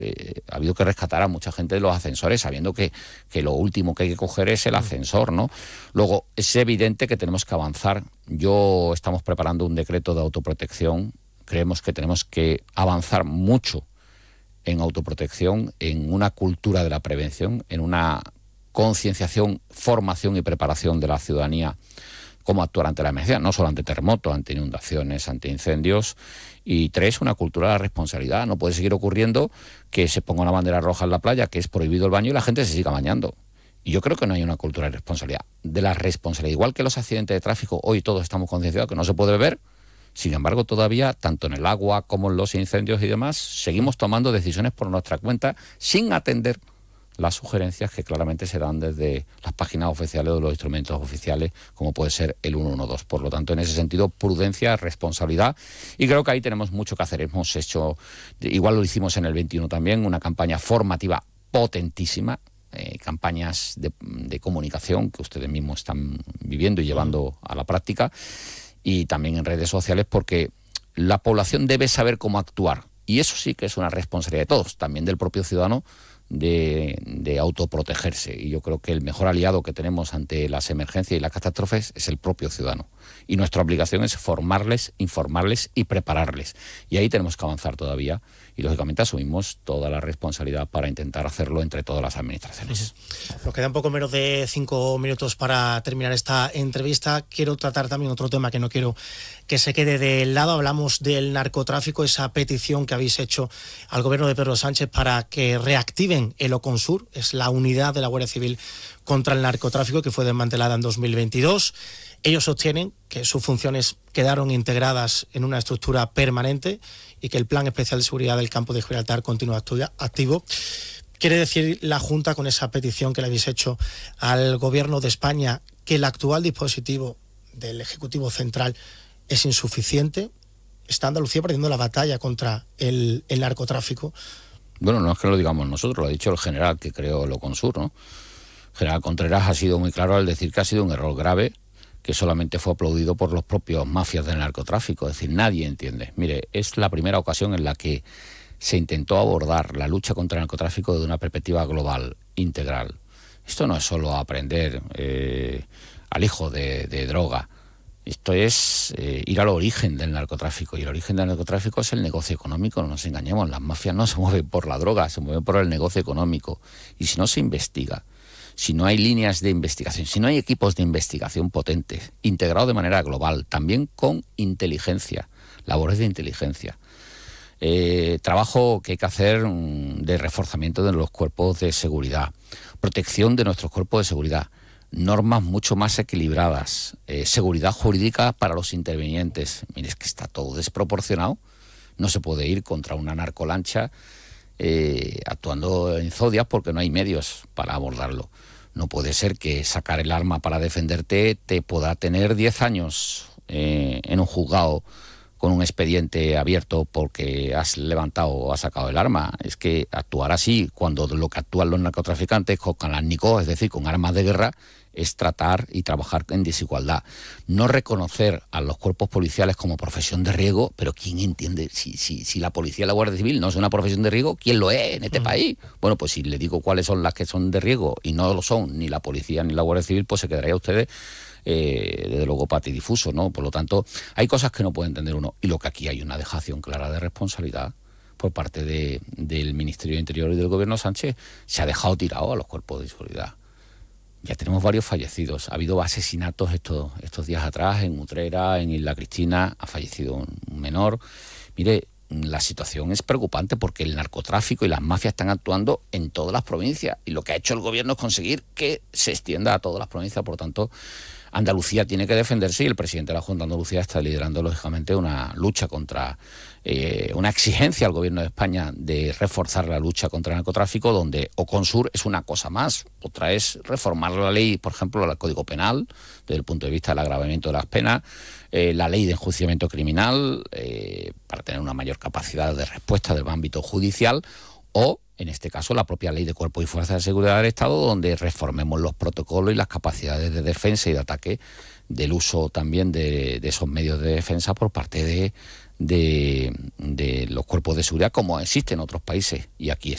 ha habido que rescatar a mucha gente de los ascensores, sabiendo que lo último que hay que coger es el ascensor, ¿no? Luego, es evidente que tenemos que avanzar. Estamos preparando un decreto de autoprotección. Creemos que tenemos que avanzar mucho en autoprotección, en una cultura de la prevención, en una concienciación, formación y preparación de la ciudadanía, cómo actuar ante la emergencia, no solo ante terremotos, ante inundaciones, ante incendios. Y 3, una cultura de la responsabilidad. No puede seguir ocurriendo que se ponga una bandera roja en la playa, que es prohibido el baño, y la gente se siga bañando. Y yo creo que no hay una cultura de responsabilidad. De la responsabilidad, igual que los accidentes de tráfico, hoy todos estamos concienciados que no se puede beber. Sin embargo, todavía, tanto en el agua como en los incendios y demás, seguimos tomando decisiones por nuestra cuenta sin atender las sugerencias que claramente se dan desde las páginas oficiales de los instrumentos oficiales, como puede ser el 112. Por lo tanto, en ese sentido, prudencia, responsabilidad, y creo que ahí tenemos mucho que hacer. Hemos hecho, igual lo hicimos en el 21 también, una campaña formativa potentísima, campañas de comunicación que ustedes mismos están viviendo y llevando a la práctica, y también en redes sociales, porque la población debe saber cómo actuar, y eso sí que es una responsabilidad de todos, también del propio ciudadano, de autoprotegerse. Y yo creo que el mejor aliado que tenemos ante las emergencias y las catástrofes es el propio ciudadano. Y nuestra obligación es formarles, informarles y prepararles. Y ahí tenemos que avanzar todavía. Y lógicamente asumimos toda la responsabilidad para intentar hacerlo entre todas las administraciones. Nos quedan poco menos de 5 minutos para terminar esta entrevista. Quiero tratar también otro tema que no quiero que se quede de lado. Hablamos del narcotráfico, esa petición que habéis hecho al gobierno de Pedro Sánchez para que reactiven el Oconsur. Es la unidad de la Guardia Civil contra el narcotráfico que fue desmantelada en 2022. Ellos sostienen que sus funciones quedaron integradas en una estructura permanente y que el Plan Especial de Seguridad del Campo de Gibraltar continúa activo. ¿Quiere decir la Junta, con esa petición que le habéis hecho al Gobierno de España, que el actual dispositivo del Ejecutivo Central es insuficiente? ¿Está Andalucía perdiendo la batalla contra el narcotráfico? Bueno, no es que lo digamos nosotros, lo ha dicho el general que creó el Oconsur, ¿no? El general Contreras ha sido muy claro al decir que ha sido un error grave, que solamente fue aplaudido por los propios mafias del narcotráfico. Es decir, nadie entiende. Mire, es la primera ocasión en la que se intentó abordar la lucha contra el narcotráfico desde una perspectiva global, integral. Esto no es solo aprender al hijo de droga. Esto es ir al origen del narcotráfico. Y el origen del narcotráfico es el negocio económico, no nos engañemos. Las mafias no se mueven por la droga, se mueven por el negocio económico. Y si no se investiga, si no hay líneas de investigación, si no hay equipos de investigación potentes, integrados de manera global, también con inteligencia, labores de inteligencia, trabajo que hay que hacer de reforzamiento de los cuerpos de seguridad, protección de nuestros cuerpos de seguridad, normas mucho más equilibradas, seguridad jurídica para los intervinientes. Mire, es que está todo desproporcionado. No se puede ir contra una narcolancha actuando en zodias porque no hay medios para abordarlo. No puede ser que sacar el arma para defenderte te pueda tener 10 años en un juzgado con un expediente abierto porque has levantado o has sacado el arma. Es que actuar así, cuando lo que actúan los narcotraficantes con Kalashnikov, es decir, con armas de guerra, es tratar y trabajar en desigualdad. No reconocer a los cuerpos policiales como profesión de riesgo, pero ¿quién entiende? Si la policía y la Guardia Civil no es una profesión de riesgo, ¿quién lo es en este país? Bueno, pues si le digo cuáles son las que son de riesgo y no lo son ni la policía ni la Guardia Civil, pues se quedaría ustedes desde luego patidifuso, ¿no? Por lo tanto, hay cosas que no puede entender uno. Y lo que aquí hay una dejación clara de responsabilidad por parte del Ministerio de Interior y del Gobierno Sánchez. Se ha dejado tirado a los cuerpos de seguridad. Ya tenemos varios fallecidos. Ha habido asesinatos estos días atrás en Utrera, en Isla Cristina. Ha fallecido un menor. Mire, la situación es preocupante porque el narcotráfico y las mafias están actuando en todas las provincias. Y lo que ha hecho el gobierno es conseguir que se extienda a todas las provincias. Por lo tanto, Andalucía tiene que defenderse y el presidente de la Junta de Andalucía está liderando, lógicamente, una lucha contra, una exigencia al gobierno de España de reforzar la lucha contra el narcotráfico, donde Oconsur es una cosa más. Otra es reformar la ley, por ejemplo, el Código Penal, desde el punto de vista del agravamiento de las penas, la ley de enjuiciamiento criminal, para tener una mayor capacidad de respuesta del ámbito judicial, o, en este caso, la propia Ley de Cuerpos y Fuerzas de Seguridad del Estado, donde reformemos los protocolos y las capacidades de defensa y de ataque, del uso también de esos medios de defensa por parte de los cuerpos de seguridad, como existe en otros países, y aquí